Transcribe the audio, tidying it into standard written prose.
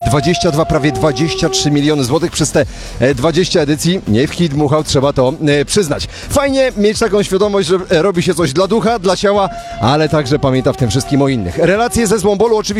22, prawie 23 miliony złotych przez te 20 edycji. Nie w hit dmuchał, trzeba to przyznać. Fajnie mieć taką świadomość, że robi się coś dla ducha, dla ciała, ale także pamięta w tym wszystkim o innych. Relacje ze Złombolu oczywiście